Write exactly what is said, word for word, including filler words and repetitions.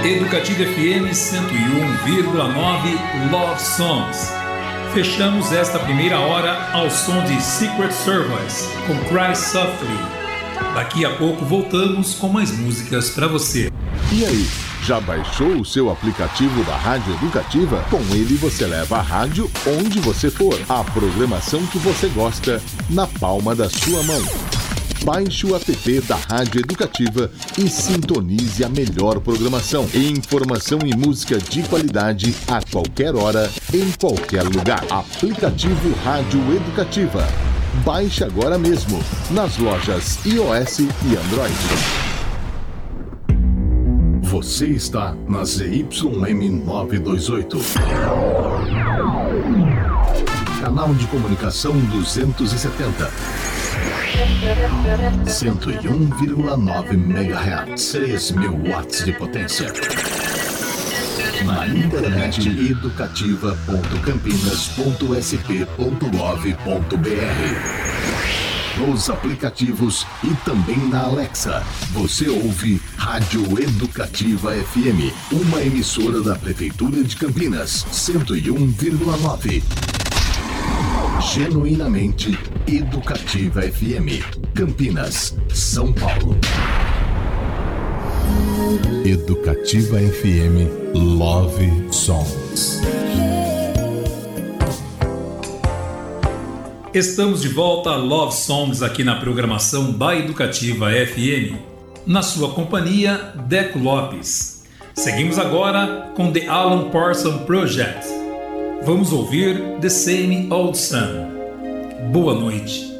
Educativa F M cento e um vírgula nove Love Songs. Fechamos esta primeira hora ao som de Secret Service com Cry Softly. Daqui a pouco voltamos com mais músicas para você. E aí, já baixou o seu aplicativo da Rádio Educativa? Com ele você leva a rádio onde você for. A programação que você gosta na palma da sua mão. Baixe o app da Rádio Educativa e sintonize a melhor programação. Informação e música de qualidade a qualquer hora, em qualquer lugar. Aplicativo Rádio Educativa. Baixe agora mesmo, nas lojas iOS e Android. Você está na Z Y M novecentos e vinte e oito. Canal de comunicação duzentos e setenta. cento e um vírgula nove megahertz, três mil watts de potência. Na internet educativa ponto campinas ponto s p ponto gov ponto b r. Nos aplicativos e também na Alexa. Você ouve Rádio Educativa F M, uma emissora da Prefeitura de Campinas, cento e um vírgula nove. Genuinamente Educativa F M, Campinas, São Paulo. Educativa F M Love Songs. Estamos de volta a Love Songs aqui na programação da Educativa F M. Na sua companhia, Deco Lopes. Seguimos agora com The Alan Parsons Project. Vamos ouvir The Same Old Sun. Boa noite.